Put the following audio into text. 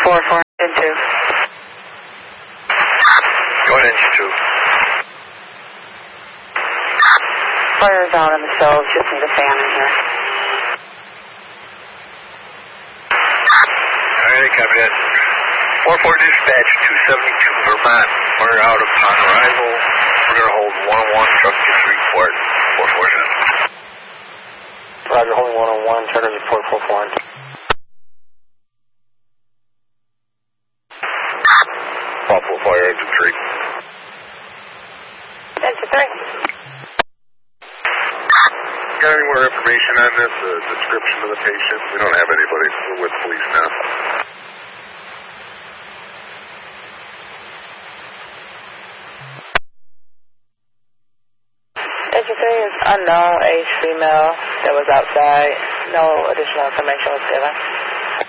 4-4, engine 2. Go ahead, engine 2. Fire's out on the cells, just need a fan in here. Alright, copy that. 4-4 dispatch, 272 Vermont. Fire out upon arrival. We're going to hold 1-1, truck gets report. 4-4. Roger, holding 1-1, turn report 4-4. Buffalo Fire, engine 3. Engine 3. Got any more information on this? A description of the patient? We don't have anybody. We're with police now. Engine 3 is unknown, age female that was outside. No additional information was given.